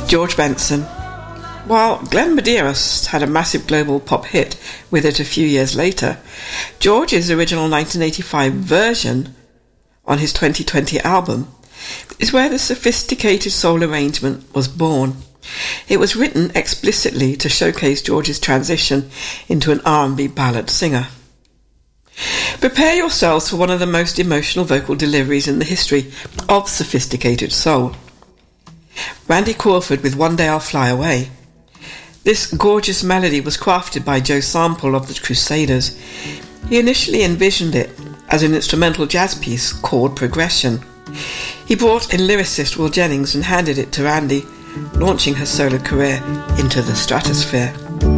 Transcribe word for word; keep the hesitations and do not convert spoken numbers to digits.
George Benson. While Glenn Medeiros had a massive global pop hit with it a few years later, George's original nineteen eighty-five version on his twenty twenty album is where the sophisticated soul arrangement was born. It was written explicitly to showcase George's transition into an R and B ballad singer. Prepare yourselves for one of the most emotional vocal deliveries in the history of sophisticated soul. Randy Crawford with One Day I'll Fly Away. This gorgeous melody was crafted by Joe Sample of the Crusaders. He initially envisioned it as an instrumental jazz piece called Progression. He brought in lyricist Will Jennings and handed it to Randy, launching her solo career into the stratosphere.